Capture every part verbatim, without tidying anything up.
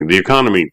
the economy.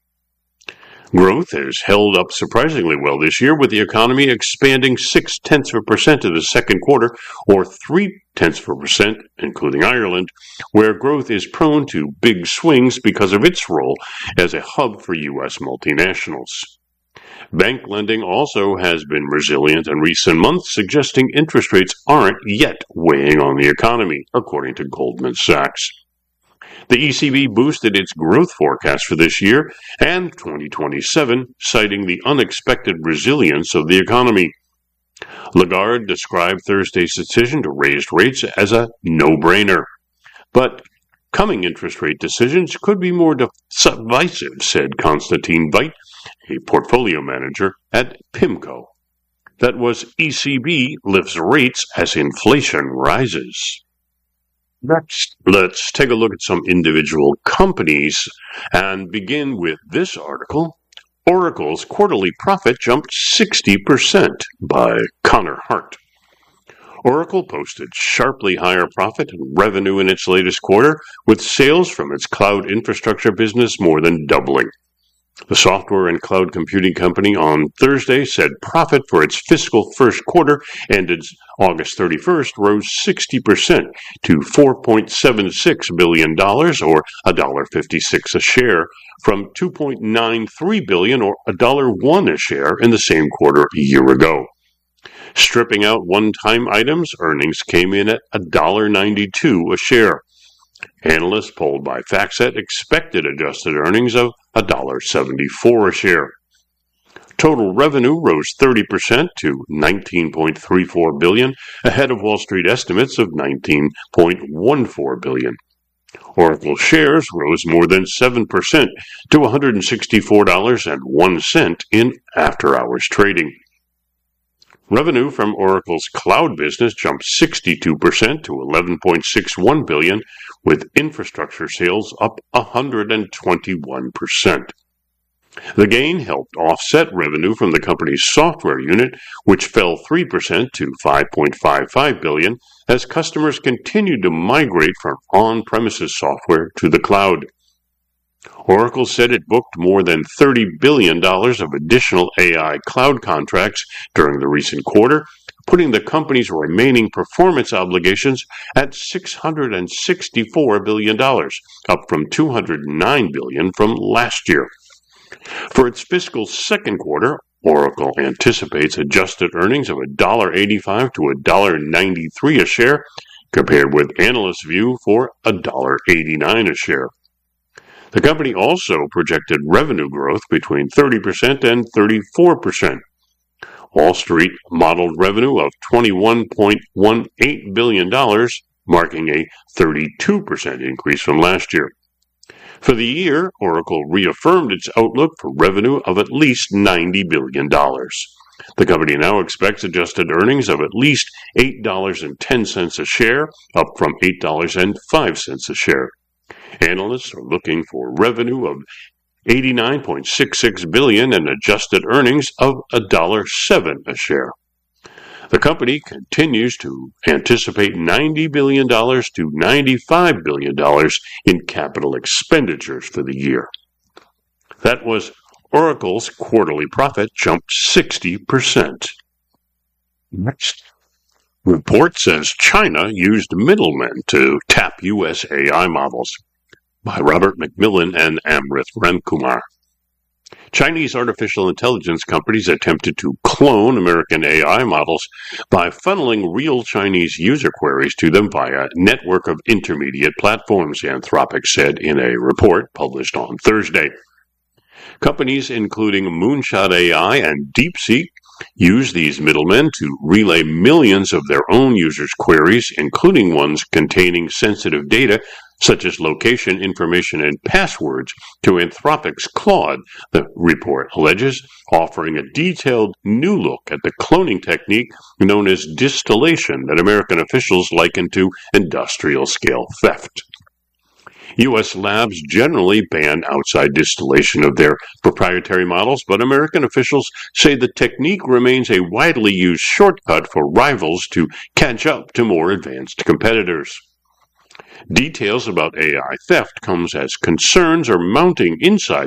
Growth has held up surprisingly well this year, with the economy expanding six-tenths of a percent in the second quarter, or three-tenths of a percent, including Ireland, where growth is prone to big swings because of its role as a hub for U S multinationals. Bank lending also has been resilient in recent months, suggesting interest rates aren't yet weighing on the economy, according to Goldman Sachs. The E C B boosted its growth forecast for this year and twenty twenty-seven, citing the unexpected resilience of the economy. Lagarde described Thursday's decision to raise rates as a no-brainer. But coming interest rate decisions could be more divisive, said Konstantin Veit, a portfolio manager at PIMCO. That was E C B lifts rates as inflation rises. Next, let's take a look at some individual companies and begin with this article. Oracle's quarterly profit jumped sixty percent by Connor Hart. Oracle posted sharply higher profit and revenue in its latest quarter, with sales from its cloud infrastructure business more than doubling. The software and cloud computing company on Thursday said profit for its fiscal first quarter, ended August thirty-first, rose sixty percent to four point seven six billion dollars, or one dollar fifty-six a share, from two point nine three billion dollars, or one dollar one a share, in the same quarter a year ago. Stripping out one-time items, earnings came in at one dollar ninety-two a share. Analysts polled by FactSet expected adjusted earnings of one dollar seventy-four a share. Total revenue rose thirty percent to nineteen point three four billion dollars, ahead of Wall Street estimates of nineteen point one four billion dollars. Oracle shares rose more than seven percent to one hundred sixty-four dollars and one cent in after-hours trading. Revenue from Oracle's cloud business jumped sixty-two percent to eleven point six one billion dollars, with infrastructure sales up one hundred twenty-one percent. The gain helped offset revenue from the company's software unit, which fell three percent to five point five five billion dollars, as customers continued to migrate from on-premises software to the cloud. Oracle said it booked more than thirty billion dollars of additional A I cloud contracts during the recent quarter, putting the company's remaining performance obligations at six hundred sixty-four billion dollars, up from two hundred nine billion dollars from last year. For its fiscal second quarter, Oracle anticipates adjusted earnings of one dollar eighty-five to one dollar ninety-three a share, compared with analysts' view for one dollar eighty-nine a share. The company also projected revenue growth between thirty percent and thirty-four percent. Wall Street modeled revenue of twenty-one point one eight billion dollars, marking a thirty-two percent increase from last year. For the year, Oracle reaffirmed its outlook for revenue of at least ninety billion dollars. The company now expects adjusted earnings of at least eight dollars and ten cents a share, up from eight dollars and five cents a share. Analysts are looking for revenue of eighty-nine point six six billion dollars and adjusted earnings of one dollar seven a share. The company continues to anticipate ninety billion dollars to ninety-five billion dollars in capital expenditures for the year. That was Oracle's quarterly profit jumped sixty percent. Next. Report says China used middlemen to tap U S A I models, by Robert McMillan and Amrit Ramkumar. Chinese artificial intelligence companies attempted to clone American A I models by funneling real Chinese user queries to them via a network of intermediate platforms, Anthropic said in a report published on Thursday. Companies including Moonshot A I and DeepSeek use these middlemen to relay millions of their own users' queries, including ones containing sensitive data such as location information and passwords, to Anthropic's Claude, the report alleges, offering a detailed new look at the cloning technique known as distillation that American officials liken to industrial-scale theft. U S labs generally ban outside distillation of their proprietary models, but American officials say the technique remains a widely used shortcut for rivals to catch up to more advanced competitors. Details about A I theft comes as concerns are mounting inside